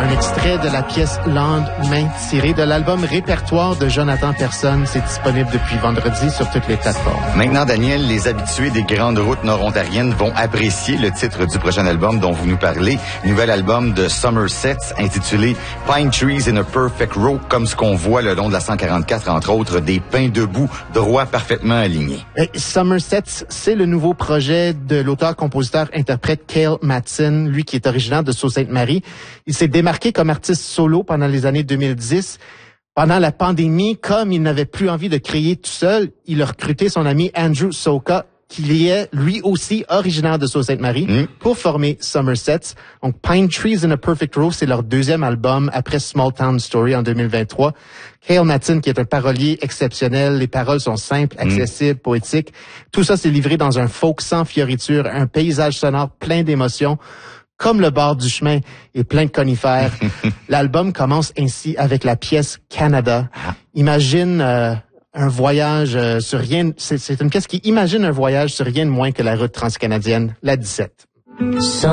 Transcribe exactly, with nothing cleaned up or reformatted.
Un extrait de la pièce Lendemain, tiré de l'album Répertoire de Jonathan Persson. C'est disponible depuis vendredi sur toutes les plateformes. Maintenant, Daniel, les habitués des grandes routes nord-ontariennes vont apprécier le titre du prochain album dont vous nous parlez. Nouvel album de Somerset intitulé Pine Trees in a Perfect Row, comme ce qu'on voit le long de la cent quarante-quatre, entre autres, des pins debout, droits parfaitement alignés. Et Somerset, c'est le nouveau projet de l'auteur-compositeur-interprète Cale Matson, lui qui est originaire de Sault-Sainte-Marie. Il s'est démarqué comme artiste solo pendant les années deux mille dix. Pendant la pandémie, comme il n'avait plus envie de créer tout seul, il a recruté son ami Andrew Soka, qui est lui aussi originaire de Sault-Sainte-Marie, mm. pour former Somerset. Donc, Pine Trees in a Perfect Row, c'est leur deuxième album après Small Town Story en deux mille vingt-trois. Cale Matson, qui est un parolier exceptionnel, les paroles sont simples, accessibles, mm. poétiques. Tout ça, c'est livré dans un folk sans fioriture, un paysage sonore plein d'émotions, comme le bord du chemin et plein de conifères. L'album commence ainsi avec la pièce Canada. Imagine euh, un voyage euh, sur rien... C'est, c'est une pièce qui imagine un voyage sur rien de moins que la route transcanadienne, la dix-sept.